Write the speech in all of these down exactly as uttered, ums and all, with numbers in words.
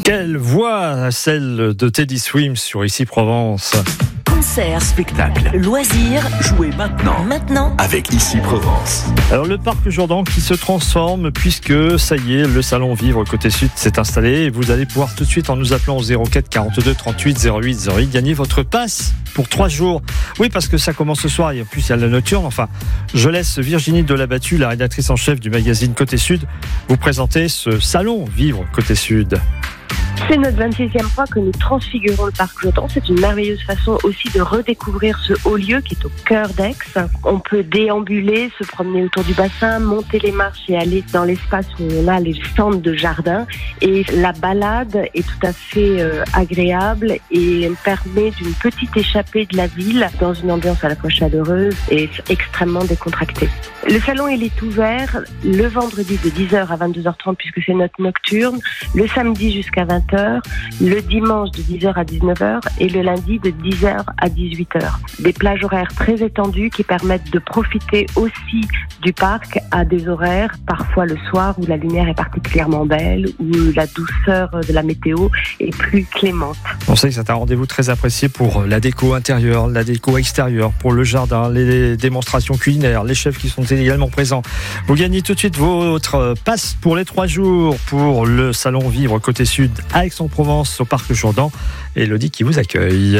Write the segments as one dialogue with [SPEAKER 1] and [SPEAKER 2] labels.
[SPEAKER 1] Quelle voix, celle de Teddy Swims sur Ici Provence.
[SPEAKER 2] Concerts,
[SPEAKER 3] spectacles,
[SPEAKER 2] loisirs,
[SPEAKER 3] jouez maintenant,
[SPEAKER 2] maintenant
[SPEAKER 3] avec Ici Provence.
[SPEAKER 1] Alors le parc Jourdan qui se transforme puisque ça y est, le salon Vivre Côté Sud s'est installé et vous allez pouvoir tout de suite en nous appelant au zéro quatre quarante-deux trente-huit zéro huit zéro huit gagner votre passe pour trois jours. Oui, parce que ça commence ce soir et en plus il y a la nocturne. Enfin, je laisse Virginie Delabattu, la rédactrice en chef du magazine Côté Sud, vous présenter ce salon Vivre Côté Sud.
[SPEAKER 4] C'est notre vingt-sixième fois que nous transfigurons le parc Jourdan. C'est une merveilleuse façon aussi de redécouvrir ce haut lieu qui est au cœur d'Aix. On peut déambuler, se promener autour du bassin, monter les marches et aller dans l'espace où on a les stands de jardin. Et la balade est tout à fait euh, agréable et permet d'une petite échappée de la ville dans une ambiance à la fois chaleureuse et extrêmement décontractée. Le salon il est ouvert le vendredi de dix heures à vingt-deux heures trente puisque c'est notre nocturne, le samedi jusqu'à vingt heures, le dimanche de dix heures à dix-neuf heures et le lundi de dix heures à dix-huit heures. Des plages horaires très étendues qui permettent de profiter aussi du parc à des horaires, parfois le soir où la lumière est particulièrement belle, où la douceur de la météo est plus clémente.
[SPEAKER 1] On sait que c'est un rendez-vous très apprécié pour la déco intérieure, la déco extérieure, pour le jardin, les démonstrations culinaires, les chefs qui sont également présents. Vous gagnez tout de suite votre passe pour les trois jours pour le salon Vivre Côté Sud à Aix-en-Provence au parc Jourdan. Et Elodie qui vous accueille.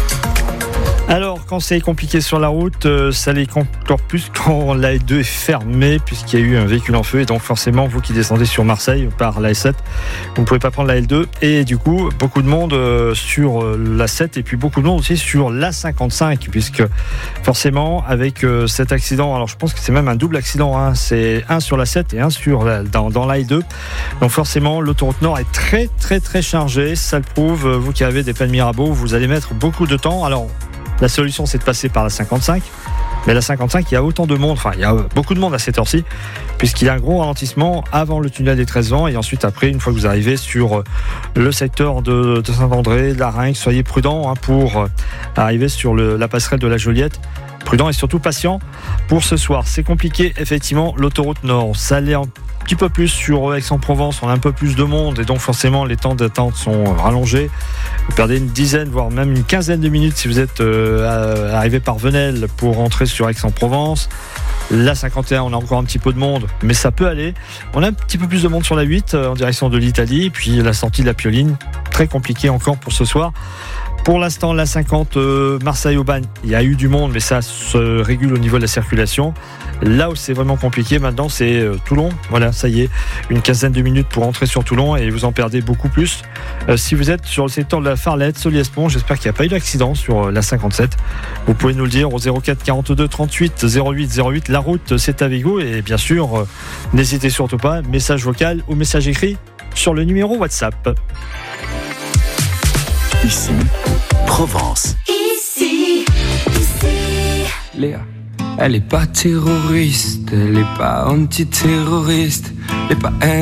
[SPEAKER 1] Alors, quand c'est compliqué sur la route, euh, ça l'est encore plus quand l'A L deux est fermée puisqu'il y a eu un véhicule en feu et donc forcément, vous qui descendez sur Marseille par l'A S sept, vous ne pouvez pas prendre l'A L deux et du coup, beaucoup de monde euh, sur euh, l'A sept et puis beaucoup de monde aussi sur l'A cinquante-cinq puisque forcément, avec euh, cet accident, alors je pense que c'est même un double accident, hein, c'est un sur l'A sept et un sur la, dans, dans l'A L deux. Donc forcément, l'autoroute Nord est très très très chargée, ça le prouve, vous qui avez des plaines Mirabeau, vous allez mettre beaucoup de temps. Alors, la solution, c'est de passer par la cinquante-cinq. Mais la cinquante-cinq, il y a autant de monde, enfin, il y a beaucoup de monde à cette heure-ci, puisqu'il y a un gros ralentissement avant le tunnel des treize ans. Et ensuite, après, une fois que vous arrivez sur le secteur de, de Saint-André, de la Ringue, soyez prudents hein, pour arriver sur le, la passerelle de la Joliette. Prudent et surtout patient pour ce soir. C'est compliqué, effectivement, l'autoroute Nord. Ça l'est un petit peu plus sur Aix-en-Provence, on a un peu plus de monde et donc forcément les temps d'attente sont rallongés. Vous perdez une dizaine, voire même une quinzaine de minutes si vous êtes euh, arrivé par Venelle pour rentrer sur Aix-en-Provence. La cinquante et un, on a encore un petit peu de monde, mais ça peut aller. On a un petit peu plus de monde sur la huit euh, en direction de l'Italie, puis la sortie de la Pioline, très compliqué encore pour ce soir. Pour l'instant, la cinquante euh, Marseille-Aubagne, il y a eu du monde, mais ça se régule au niveau de la circulation. Là où c'est vraiment compliqué maintenant, c'est euh, Toulon. Voilà, ça y est, une quinzaine de minutes pour entrer sur Toulon et vous en perdez beaucoup plus. Euh, si vous êtes sur le secteur de la Farlette, Soliespont, j'espère qu'il n'y a pas eu d'accident sur euh, la cinquante-sept. Vous pouvez nous le dire au zéro quatre quarante-deux trente-huit zéro huit zéro huit. La route, c'est avec vous et bien sûr, euh, n'hésitez surtout pas, message vocal ou message écrit sur le numéro WhatsApp.
[SPEAKER 3] Ici, Provence.
[SPEAKER 2] Ici, ici.
[SPEAKER 5] Léa, elle est pas terroriste, elle est pas antiterroriste, elle est pas